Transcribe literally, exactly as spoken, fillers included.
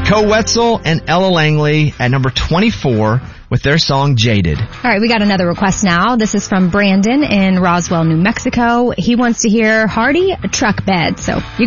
Nicole Wetzel and Ella Langley at number twenty-four with their song Jaded. All right, we got another request now. This is from Brandon in Roswell, New Mexico. He wants to hear Hardy, Truck Bed. So you